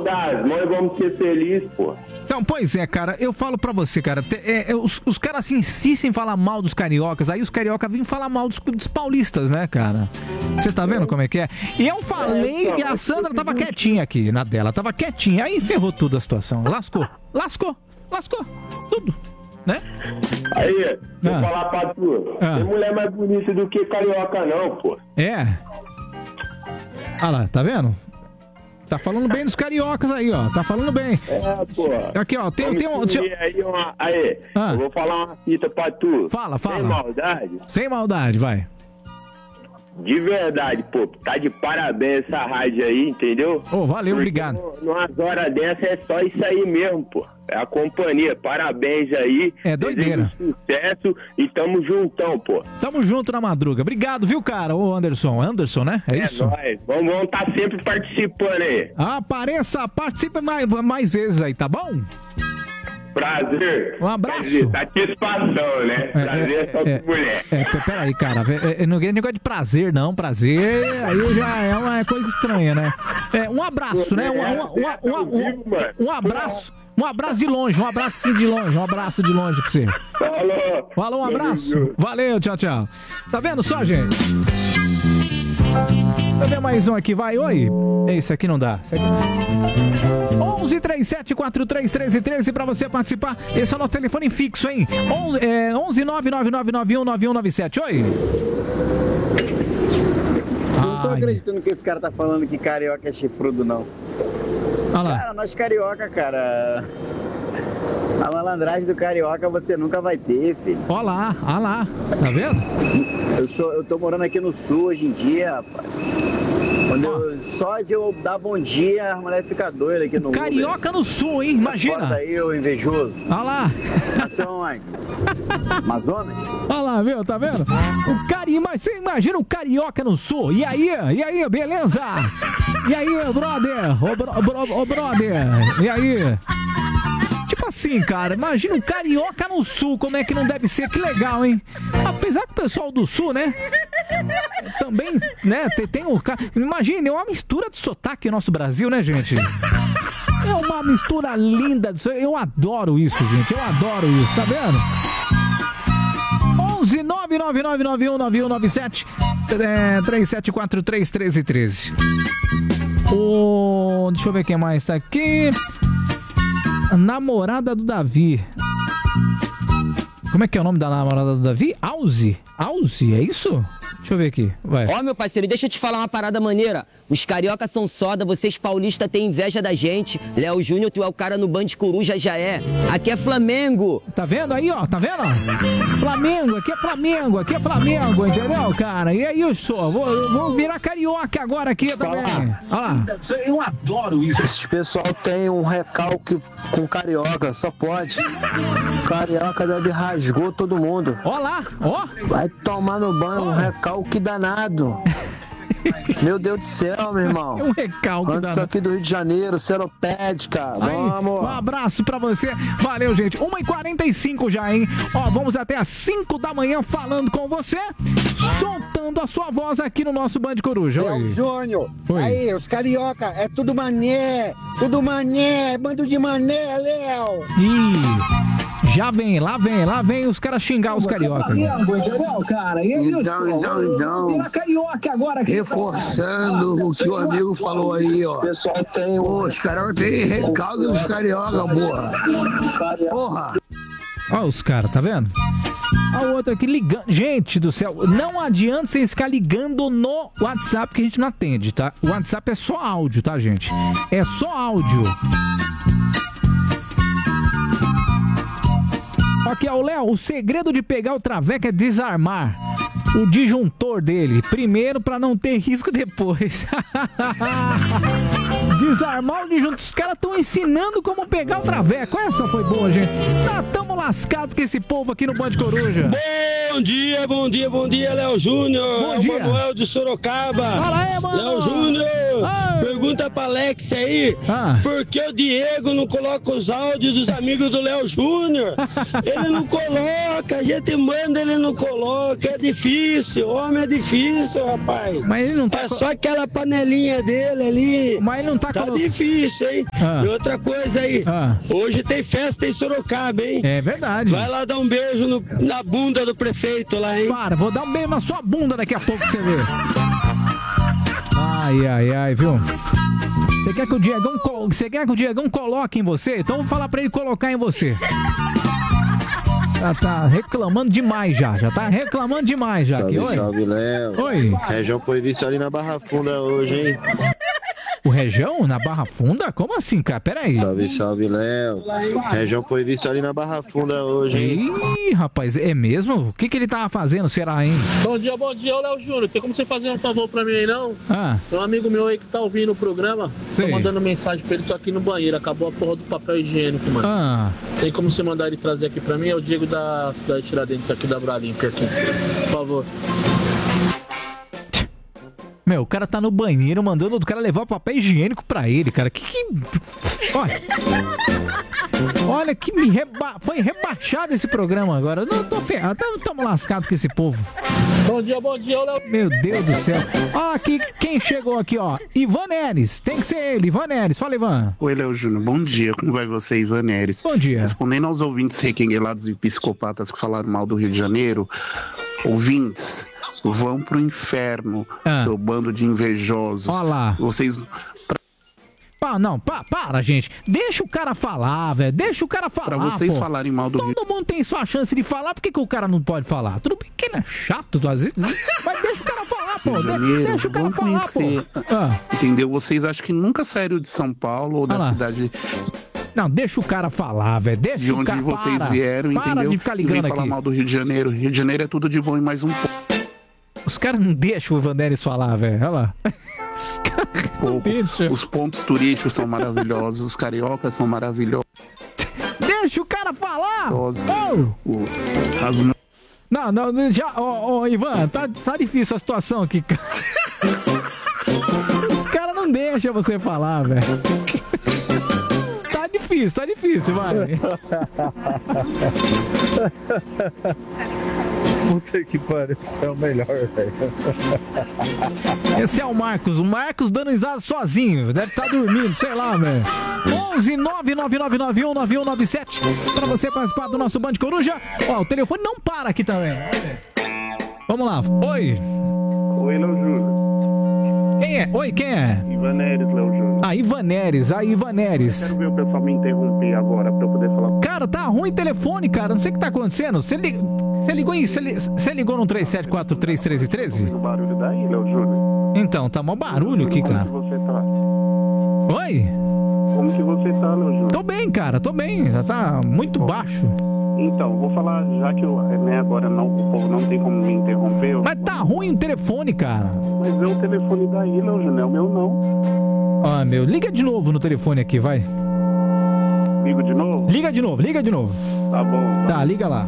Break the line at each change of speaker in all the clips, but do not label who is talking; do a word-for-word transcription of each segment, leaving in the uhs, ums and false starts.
maldade, nós vamos ser felizes, pô.
Então, pois é, cara, eu falo pra você, cara, te, é, é, os, os caras assim, insistem em falar mal dos cariocas, aí os cariocas vêm falar mal dos, dos paulistas, né, cara? Você tá vendo como é que é? E eu falei que a Sandra tava quietinha aqui na dela, tava quietinha, aí ferrou tudo a situação, lascou, lascou, lascou, tudo, né?
Aí, vou
Ah.
falar pra tu,
Ah.
tem mulher mais bonita do que carioca não, pô.
É. Olha lá, tá vendo? Tá falando bem dos cariocas aí, ó. Tá falando bem.
É, pô.
Aqui, ó, tem,
Vamos
tem um.
se
Deixa...
unir aí, uma... aí
Ah.
eu vou falar uma fita pra tu.
Fala, fala.
Sem maldade?
Sem maldade, vai.
De verdade, pô, tá de parabéns essa rádio aí, entendeu?
Ô, valeu,
Porque
obrigado.
no- Numas horas dessa é só isso aí mesmo, pô. É a companhia, parabéns aí.
É doideira.
Desejo sucesso e tamo juntão, pô.
Tamo junto na madruga. Obrigado, viu, cara? Ô, Anderson. Anderson, né? É,
É
isso?
nóis. Vamos estar tá sempre participando aí.
Apareça, participe mais, mais vezes aí, tá bom?
Prazer.
Um abraço.
Quer dizer, satisfação, né? Prazer é, só
é,
com mulher.
É, pe- peraí, cara. É, é, não é negócio de prazer, não. Prazer aí já é uma coisa estranha, né? É, um abraço, né? Um, um, um, um, um, um abraço. Um abraço de longe, um abraço assim de longe, um abraço de longe pra você.
Falou.
Falou, um abraço. Valeu, tchau, tchau. Tá vendo só, gente? Deixa eu ver mais um aqui, vai, oi. Esse aqui não dá. Esse aqui... onze três sete quatro três um três um três pra você participar. Esse é o nosso telefone fixo, hein? onze nove nove nove nove um nove um nove sete. Oi.
Não tô acreditando que esse cara tá falando que carioca é chifrudo, não.
Olha lá.
Cara, nós carioca, cara. A malandragem do carioca você nunca vai ter, filho.
Olha lá, olha lá. Tá vendo?
Eu, sou, eu tô morando aqui no sul hoje em dia, rapaz. Quando eu, só de eu dar bom dia, a mulher fica doida aqui no
Carioca
Uber.
no sul, hein? Imagina.
Fora daí, ô invejoso.
Olha lá.
Nasceu onde? Amazonas?
Olha lá, viu? Tá vendo? O cari... Mas você imagina o carioca no sul. E aí? E aí, beleza? E aí, brother? Ô, bro... Bro... Ô, brother? E aí? Tipo assim, cara, imagina o carioca no sul, como é que não deve ser, que legal, hein? Apesar que o pessoal do sul, né? Também, né, tem, tem um cara. Imagina, é uma mistura de sotaque no nosso Brasil, né, gente? É uma mistura linda. Eu adoro isso, gente. Eu adoro isso, tá vendo? onze nove nove nove nove um nove um nove sete é, três sete quatro três um três um três. O... Deixa eu ver quem mais tá aqui. A namorada do Davi. Como é que é o nome da namorada do Davi? Auzi? Auzi, é isso? Deixa eu ver aqui, vai.
Ó, meu parceiro, deixa eu te falar uma parada maneira. Os cariocas são soda, vocês paulistas têm inveja da gente. Léo Júnior, tu é o cara no Band Coruja, já é. Aqui é Flamengo.
Tá vendo aí, ó? Tá vendo? Flamengo, aqui é Flamengo, aqui é Flamengo, entendeu, cara? E aí, eu sou, vou, eu vou virar carioca agora aqui também. Olha lá.
Eu adoro isso.
Esse pessoal tem um recalque com carioca, só pode. Carioca deve rasgou todo mundo.
Ó lá, ó.
Vai tomar no banho um recalque danado. Meu Deus do céu, meu irmão.
É um recalque
Antes
danado.
aqui do Rio de Janeiro, seropédica.
Aí,
Vamos.
um abraço pra você. Valeu, gente. uma e quarenta e cinco já, hein? Ó, vamos até às cinco da manhã falando com você, soltando a sua voz aqui no nosso Band Coruja.
Léo
Oi.
Júnior,
Oi.
aí, os carioca, é tudo mané, tudo mané, bando de mané, Léo.
Ih, já vem, lá vem, lá vem os caras xingar os carioca.
Flamengo, entendeu, cara? E aí,
Então,
eu-
então,
eu-
então.
eu viro carioca agora. aqui.
Reforçando o que o amigo falou aí, ó.
Pessoal tem
Pô, os caras têm recalque dos carioca, porra. Porra.
Ó os caras, tá vendo? Ó o outro aqui ligando. Gente do céu, não adianta vocês ficar ligando no WhatsApp que a gente não atende, tá? O WhatsApp é só áudio, tá, gente? É só áudio. Aqui, ó, o Léo, o segredo de pegar o traveco é desarmar o disjuntor dele. Primeiro, pra não ter risco depois. Desarmar o disjuntor. Os caras estão ensinando como pegar o traveco. Essa foi boa, gente. Nós estamos lascados com esse povo aqui no Band Coruja.
Bom dia, bom dia, bom dia, Léo Júnior.
Bom
é
dia.
o Manuel de Sorocaba.
Fala aí, mano.
Léo Júnior,
Ai.
pergunta pra Alex aí,
Ah.
por que o Diego não coloca os áudios dos amigos do Léo Júnior? Ele não coloca, a gente manda, ele não coloca, é difícil, homem é difícil, rapaz.
Mas ele não tá.
É só aquela panelinha dele ali.
Mas ele não tá
Tá
colo...
difícil, hein?
Ah.
E outra coisa aí,
Ah.
hoje tem festa em Sorocaba, hein?
É verdade.
Vai lá dar um beijo no- na bunda do prefeito lá, hein?
Para, vou dar um beijo na sua bunda daqui a pouco pra você ver. Ai, ai, ai, viu? Você quer que o Diegão, col- você quer que o Diegão coloque em você? Então vou falar pra ele colocar em você. Já tá reclamando demais já, já tá reclamando demais já.
Salve,
aqui. Oi?
salve, Léo.
Oi.
Região foi visto ali na Barra Funda hoje, hein?
O Região na Barra Funda? Como assim, cara? Pera aí.
Salve, salve, Léo. Região foi visto ali na Barra Funda hoje, hein?
Ih, rapaz, é mesmo? O que que ele tava fazendo, será, hein?
Bom dia, bom dia, ô Léo Júnior. Tem como você fazer um favor pra mim aí, não?
Ah,
Tem um amigo meu aí que tá ouvindo o programa.
Sei.
Tô mandando mensagem pra ele, tô aqui no banheiro. Acabou a porra do papel higiênico, mano.
ah.
Tem como você mandar ele trazer aqui pra mim? É o Diego da cidade de Tiradentes, aqui da Bralimp, aqui. Por favor.
Meu, o cara tá no banheiro mandando o cara levar o papel higiênico pra ele, cara. Que que... Olha. Olha que me reba... foi rebaixado esse programa agora. Não tô ferrado, tamo lascado com esse povo.
Bom dia, bom dia, ô Léo.
Meu Deus do céu. Ó, aqui, quem chegou aqui, ó? Ivan Neres. Tem que ser ele, Ivan Neres. Fala, Ivan.
Oi, Léo Júnior. Bom dia. Como vai você, Ivan Neres?
Bom dia.
Respondendo aos ouvintes requenguelados e psicopatas que falaram mal do Rio de Janeiro, ouvintes, vão pro inferno,
Ah.
seu bando de invejosos.
Ó lá.
Vocês...
Pá, não, pá, para, gente. Deixa o cara falar, velho. Deixa o cara falar,
Pra vocês
pô.
falarem mal do Rio...
Todo mundo tem sua chance de falar, por que, que o cara não pode falar? Tudo bem que ele é chato, às vezes, né? Mas deixa o cara falar, pô.
Rio de
De-
Janeiro,
deixa o cara
vão
falar,
conhecer.
pô. Ah.
Entendeu? Vocês acham que nunca saíram de São Paulo ou
Ah
da
lá.
cidade
Não, deixa o cara falar, velho. Deixa
de
o
onde
cara
vocês
para,
vieram,
para
entendeu?
de ficar
Não vem
ligando
falar
aqui.
mal do Rio de Janeiro. Rio de Janeiro é tudo de bom e mais um pouco.
Os caras não deixam o Ivan Neres falar, velho. Olha lá. Os caras não deixam.
Os pontos turísticos são maravilhosos, os cariocas são maravilhosos.
Deixa o cara falar! Oh!
O, as...
Não, não, já, ó, ó, Ivan, tá, tá difícil a situação aqui, cara. Os caras não deixam você falar, velho. Tá difícil, tá difícil, vai.
Puta que pariu, isso é o melhor, velho.
Esse é o Marcos, o Marcos dando risada sozinho, deve estar dormindo, sei lá, velho. onze nove nove nove nove um nove um nove sete pra você participar do nosso Band Coruja. Ó, o telefone não para aqui também. Vamos lá, oi.
Oi, Léo Júnior.
Quem é? Oi, quem é?
Ivan Neres, Léo Júnior.
Ah, Ivan Neres, ah, Ivan Neres.
Quero ver o pessoal me interromper agora pra eu poder falar.
Cara, tá ruim o telefone, cara. Não sei o que tá acontecendo. Você li... Você ligou em. Você li... Você ligou no três sete quatro três três um três?
O barulho daí, Léo Júnior.
Então, tá mó barulho aqui, cara.
Como que você tá?
Oi?
Como que você tá, Léo Júnior?
Tô bem, cara, tô bem. Já tá muito baixo.
Então, vou falar, já que eu, né, agora não, o povo não tem como me interromper. Eu...
Mas tá ruim o telefone, cara.
Mas é o telefone daí, Léo Júnior, é o meu não.
Ah, meu, liga de novo no telefone aqui, vai.
Ligo de novo?
Liga de novo, liga de novo.
Tá bom.
Tá, liga lá.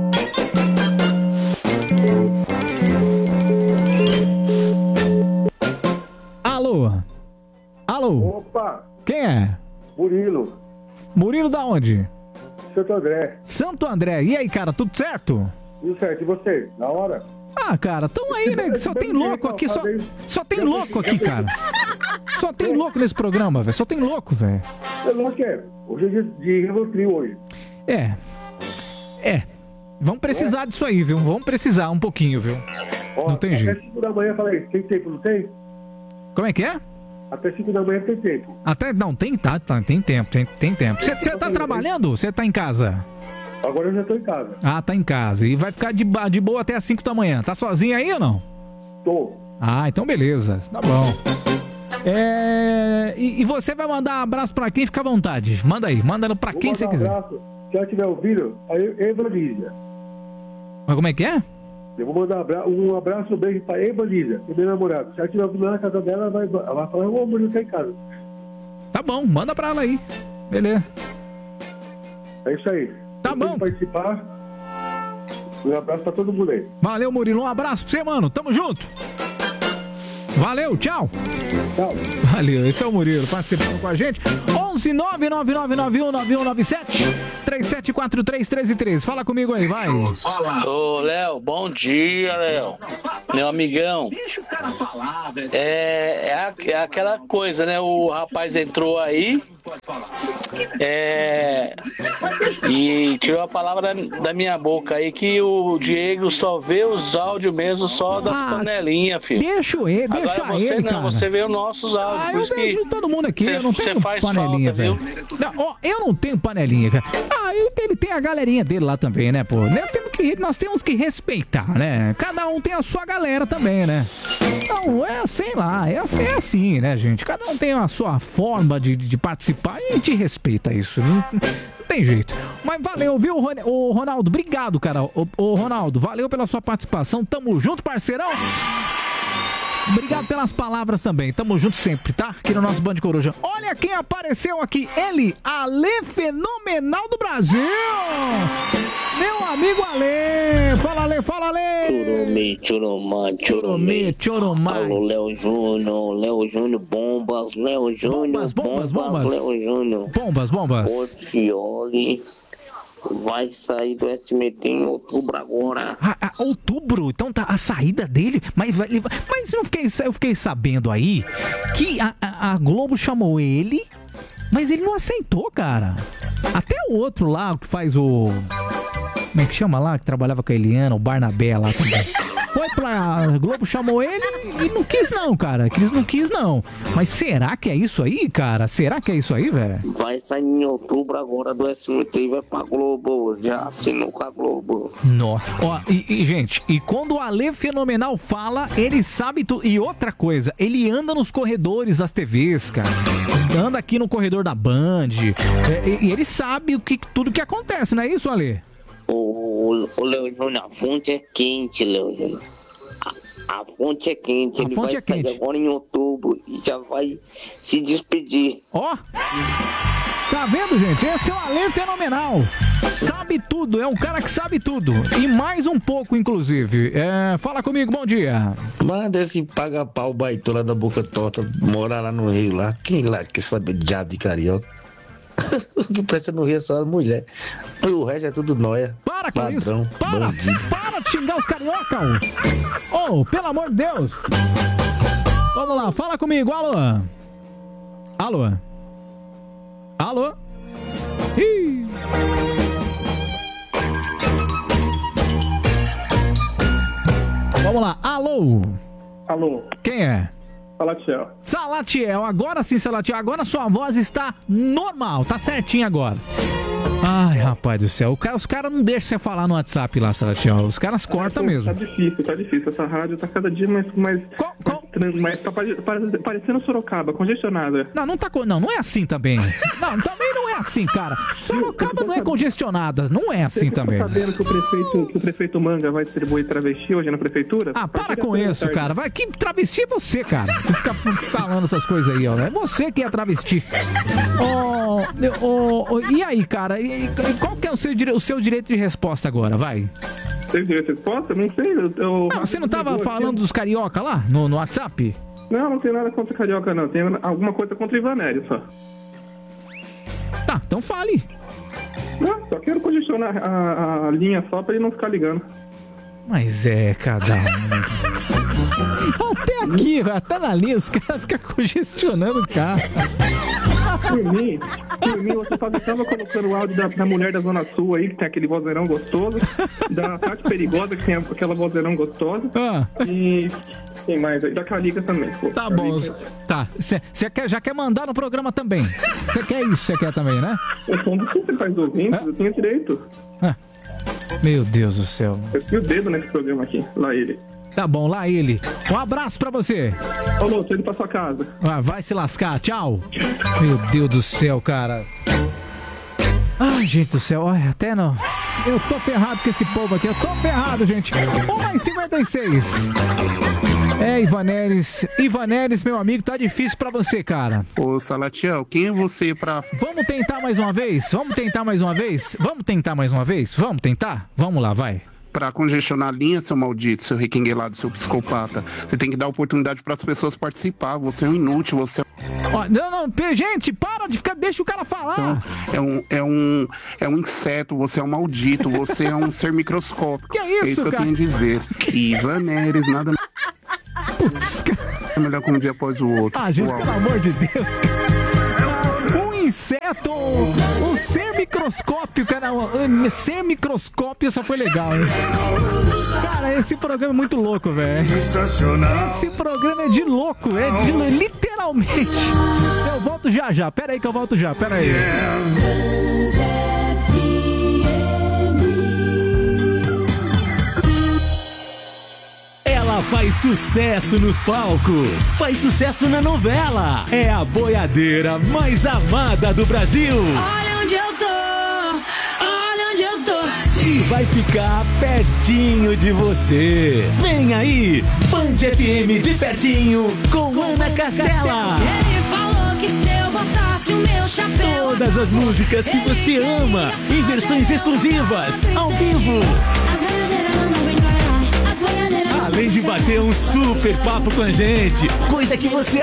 Alô? Alô?
Opa!
Quem é?
Murilo,
Murilo da onde?
Santo André.
Santo André. E aí, cara, tudo certo?
Tudo certo, e você? Na hora?
Ah, cara, tamo aí, né? Só tem louco aqui, só, só tem louco aqui, cara. Só tem louco nesse programa, velho. Só tem louco, velho.
É lógico que é. Hoje é dia de Rivotril hoje.
É. É. Vamos precisar disso aí, viu? Vamos precisar um pouquinho, viu?
Ó,
Não tem
até
jeito.
cinco da manhã, falei, tem tempo, não tem?
Como é que é?
Até cinco da manhã tem tempo.
Até, não, tem, tá, tá, tem tempo, tem, tem tempo. Você tá trabalhando ou você tá em casa?
Agora eu já tô em casa.
Ah, tá em casa. E vai ficar de, ba- de boa até as cinco da manhã. Tá sozinho aí ou não?
Tô.
Ah, então beleza. Tá bom. É... E, e você vai mandar um abraço pra quem? Fica à vontade. Manda aí, manda pra
Vou
quem você
mandar um
quiser.
abraço. Se ela tiver ouvindo, a Evanilza.
Mas como é que é?
Eu vou mandar um abra- um abraço, um beijo pra Evanilza, que é minha namorada. Se ela estiver ouvindo lá na casa dela, ela vai, ela vai falar, ô, Murilo, tá em casa.
Tá bom, manda pra ela aí. Beleza.
É isso aí.
Tá bom.
Participar. Um abraço pra todo mundo aí.
Valeu, Murilo. Um abraço pra você, mano. Tamo junto. Valeu, tchau.
Tchau.
Valeu, esse é o Murilo participando com a gente. onze nove nove nove nove um nove um nove sete três sete quatro três, um três um três. Fala comigo aí, vai.
Ô, Léo, bom dia, Léo. Meu amigão. Deixa o cara falar, velho. É, é, a, é aquela coisa, né? O rapaz entrou aí é, e tirou a palavra da, da minha boca aí que o Diego só vê os áudios mesmo só das ah, panelinhas, filho.
Deixa ele, deixa
Agora você
ele,
não,
cara.
Você vê os nossos áudios.
Ah, eu vejo
que
todo mundo aqui,
cê,
eu não tenho
faz
panelinha,
falta,
velho. Não, ó, eu não tenho panelinha, cara. Ah, eu, ele tem a galerinha dele lá também, né, pô? Nós temos que, nós temos que respeitar, né? Cada um tem a sua galera também, né? Então, é, sei lá, é, é assim, né, gente? Cada um tem a sua forma de, de participar e a gente respeita isso, não, não tem jeito. Mas valeu, viu, ô Ronaldo? Obrigado, cara. Ô, ô Ronaldo, valeu pela sua participação. Tamo junto, parceirão. Obrigado pelas palavras também. Tamo junto sempre, tá? Aqui no nosso Band Coruja. Olha quem apareceu aqui. Ele, Ale Fenomenal do Brasil. Meu amigo Ale. Fala, Ale. Fala, Ale.
Churumi, churumã, churumi.
Churumá.
Alô, Léo Júnior. Léo Júnior, bombas. Léo Júnior,
bombas. Bombas, bombas.
Léo Júnior.
Bombas, bombas.
Portioli. Vai sair do S M T em outubro agora.
Ah, ah, outubro? Então tá a saída dele. Mas, mas eu, fiquei, eu fiquei sabendo aí que a, a, a Globo chamou ele, mas ele não aceitou, cara. Até o outro lá que faz o... Como é que chama lá? Que trabalhava com a Eliana, o Barnabé lá também. Foi pra... A Globo chamou ele e não quis não, cara. Eles não quis não. Mas será que é isso aí, cara? Será que é isso aí, velho?
Vai sair em outubro agora do S M T e vai pra Globo. Já assinou com a Globo.
Nossa. Ó, e, e, gente, e quando o Ale Fenomenal fala, ele sabe tudo. E outra coisa, ele anda nos corredores das T Vs, cara. Anda aqui no corredor da Band. É, e, e ele sabe o que, tudo que acontece, não é isso, Ale?
O, o Léo Júnior, a fonte é quente, Léo Júnior. A, a fonte é quente.
A
ele
fonte
vai
é
sair
quente.
agora em outubro e já vai se despedir.
Ó, tá vendo, gente? Esse é o Ale Fenomenal. Sabe tudo, é um cara que sabe tudo. E mais um pouco, inclusive. É, fala comigo, bom dia.
Manda esse paga-pau baitola da boca torta morar lá no Rio, lá. Quem lá quer saber de diabo de carioca? O que presta no Rio é só a mulher. O resto é tudo nóia.
Para com
Ladrão,
isso. Para,
bandido.
para de xingar os carioca. Ô, oh, pelo amor de Deus. Vamos lá, fala comigo, alô. Alô. Alô. Ih. Vamos lá, alô.
Alô.
Quem é?
Salatiel.
Salatiel, agora sim, Salatiel, agora sua voz está normal, tá certinho agora. Ai, rapaz do céu, os caras não deixam você falar no WhatsApp lá, Salatiel, os caras cortam
é,
mesmo.
Tá difícil, tá difícil, essa rádio tá cada dia mais... mais, qual, qual? mais, mais tá parecendo Sorocaba, congestionada.
Não, não tá, não, não é assim também. Não, também não é assim, cara. Sorocaba não é congestionada, não é assim
você
também.
Tá sabendo que o prefeito, que o prefeito Manga vai distribuir travesti hoje na prefeitura?
Ah, para com isso, cara, vai, que travesti é você, cara, que fica falando essas coisas aí, ó, é você que é travesti. Oh, oh, oh, e aí, cara, e, qual que é o seu, o seu direito de resposta agora, vai?
Tem direito de resposta? Não sei, eu... eu
não, você não tava falando dos carioca lá, no, no WhatsApp?
Não, não tem nada contra carioca, não, tem alguma coisa contra o Ivanério, só.
Tá, então fale.
Não, só quero congestionar a, a linha só pra ele não ficar ligando.
Mas é, cada um. Até aqui, até na linha, os caras ficam congestionando o carro.
Por mim, por mim, você só estava colocando o áudio da, da mulher da Zona Sul aí, que tem aquele vozeirão gostoso, da Tati Perigosa, que tem aquela vozeirão gostosa,
ah.
e tem mais aí, da Calica também. Pô,
tá
Calica.
bom, tá. Você já quer mandar no programa também? Você quer isso, você quer também, né?
Eu sou um dos principais ouvintes, ah. eu tenho direito.
Ah. Meu Deus do céu.
Eu tenho o dedo nesse programa aqui, lá ele.
Tá bom, lá ele. Um abraço pra você.
Alô, tô indo pra sua casa.
Ah, vai se lascar, tchau. Meu Deus do céu, cara. Ai, gente do céu, olha, até não. Eu tô ferrado com esse povo aqui, eu tô ferrado, gente. uma e cinquenta e seis. É, Ivaneres. Ivaneres, meu amigo, tá difícil pra você, cara.
Ô, Salatiel, quem é você pra...
Vamos tentar mais uma vez? Vamos tentar mais uma vez? Vamos tentar mais uma vez? Vamos tentar? Vamos lá, vai.
Pra congestionar a linha, seu maldito, seu requenguelado, seu psicopata. Você tem que dar oportunidade para as pessoas participar. Você é um inútil, você é...
Ó, não, não, gente, para de ficar, deixa o cara falar. lá.
Então, é um, é, um, é um inseto, você é um maldito, você é um ser microscópico.
Que é isso,
é isso que
cara?
eu tenho a dizer. E Ivan Neres, nada
Putz,
é melhor que um dia após o outro.
Ah, gente,
Uau.
pelo amor de Deus, cara. Um inseto, um ser microscópio, cara. Um ser microscópio, essa foi legal, hein? Cara, esse programa é muito louco, velho. Esse programa é de louco, é de literalmente. Eu volto já já, pera aí que eu volto já, pera aí.
Ela faz sucesso nos palcos, faz sucesso na novela. É a boiadeira mais amada do Brasil.
Olha onde eu tô, olha onde eu tô.
E vai ficar pertinho de você. Vem aí, Band F M de pertinho com Ana Castela.
Ele falou que se eu botasse o meu chapéu.
Todas as músicas que você ama em versões exclusivas, ao vivo.
As boiadeiras não vem encarar, as boiadeiras não
Além de bater um super papo com a gente, coisa que você